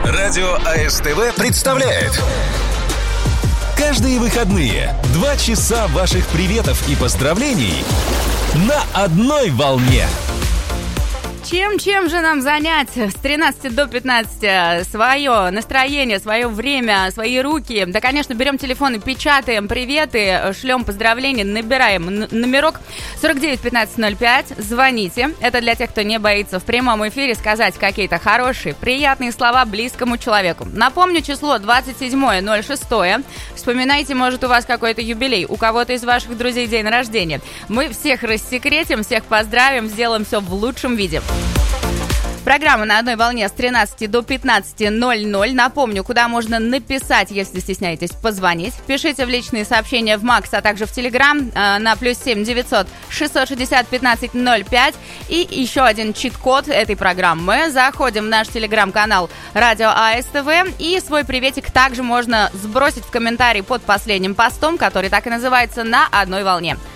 Радио АСТВ представляет каждые выходные 2 часа ваших приветов и поздравлений на одной волне. Чем же нам занять с 13 до 15 свое настроение, свое время, свои руки? Да, конечно, берем телефон и печатаем приветы, шлем поздравления, набираем номерок 49 15 05, звоните. Это для тех, кто не боится в прямом эфире сказать какие-то хорошие, приятные слова близкому человеку. Напомню, число 27.06. Вспоминайте, может, у вас какой-то юбилей, у кого-то из ваших друзей день рождения. Мы всех рассекретим, всех поздравим, сделаем все в лучшем виде. Программа на одной волне с 13 до 15:00. Напомню, куда можно написать, если стесняетесь, позвонить. Пишите в личные сообщения в Макс, а также в Телеграм на +7 900 660 15 05. И еще один чит-код этой программы. Заходим в наш Телеграм-канал Радио АСТВ. И свой приветик также можно сбросить в комментарий под последним постом, который так и называется «На одной волне».